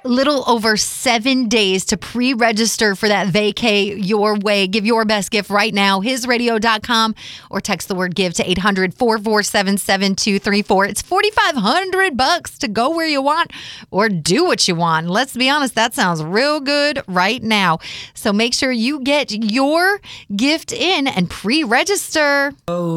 little over 7 days to pre-register for that vacay your way. Give your best gift right now, hisradio.com, or text the word give to 800-447-7234. It's $4,500 to go where you want or do what you want. Let's be honest, that sounds real good right now. So make sure you get your gift in and pre-register.